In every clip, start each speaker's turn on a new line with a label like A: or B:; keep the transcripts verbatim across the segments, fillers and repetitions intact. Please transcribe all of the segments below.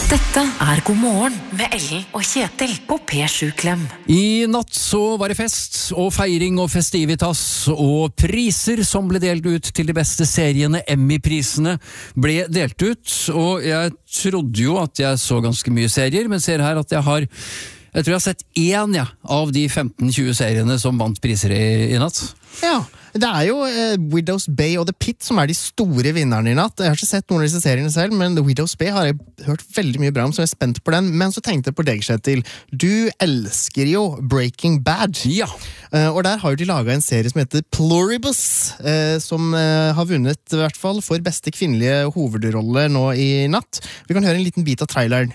A: Dette er God morgen med Ellen og Kjetil på P sju Klem.
B: I natt så var det fest og feiring og festivitas og priser som ble delt ut til de beste seriene. Emmy-prisene ble delt ut, og jeg trodde jo at jeg så ganske mye serier, men ser her at jeg har jeg tror jeg har sett én ja, av de femten tjue seriene som vant priser i, i natt.
C: Ja, det er jo eh, Widow's Bay og The Pit som er de store vinnerne i natt. Jeg har ikke sett noen av disse seriene selv, men The Widow's Bay har jeg hørt veldig mye bra om, så jeg er spent på den. Men så tenkte jeg på deg, Kjetil. Du elsker jo Breaking Bad.
B: Ja.
C: Eh, og der har jo de laget en serie som heter Pluribus, eh, som eh, har vunnet i hvert fall for beste kvinnelige hovedrolle nå i natt. Vi kan høre en liten bit av traileren.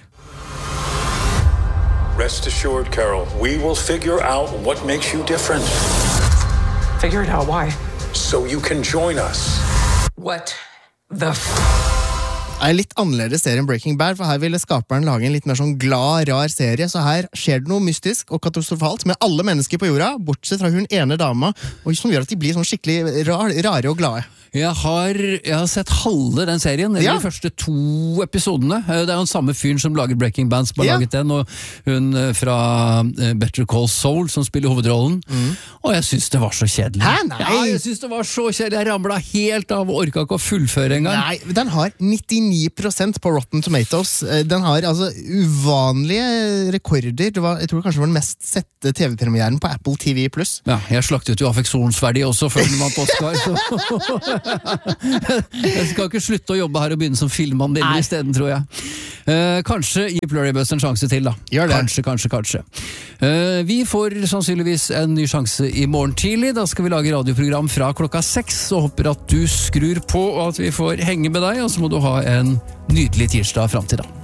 D: Rest assured, Carol, we will figure out what makes you different.
E: Figure it out, why?
D: So you can join us.
E: What the f...
C: Det er litt annerledes serie enn Breaking Bad, for her ville skaperen lage en litt mer sånn glad, rar serie, så her skjer det noe mystisk og katastrofalt med alle mennesker på jorda, bortsett fra hun ene dama, og som gjør at de blir sånn skikkelig rar, rare og glade.
B: Jeg har, jeg har sett halve den serien, eller
C: Ja.
B: de første to episodene. Det er jo den samme fyren som lager Breaking Bad, som har
C: Ja.
B: laget den, og hun fra Better Call Saul, som spiller hovedrollen. Og jeg synes det var så kjedelig.
C: Hæ? Nei.
B: Ja, jeg synes det var så kjedelig. Jeg ramlet helt av og orket ikke å fullføre en gang.
C: Nei, den har nittini prosent på Rotten Tomatoes. Den har altså uvanlige rekorder. Det var, jeg tror kanskje det var den mest sette T V-premieren på Apple T V plus.
B: Ja, jeg slaktet jo affeksjonsverdi også før den vant Oscar, så... Jeg skal ikke slutte å jobbe her og begynne som filmanmelder i stedet, tror jeg. Eh, kanskje gi Pluribus en sjanse til, da.
C: Gjør det.
B: Kanskje, kanskje, kanskje. Eh, vi får sannsynligvis en ny sjanse i morgen tidlig. Da skal vi lage radioprogram fra klokka seks, og håper at du skrur på, og at vi får henge med deg, og så må du ha en nydelig tirsdag frem til da.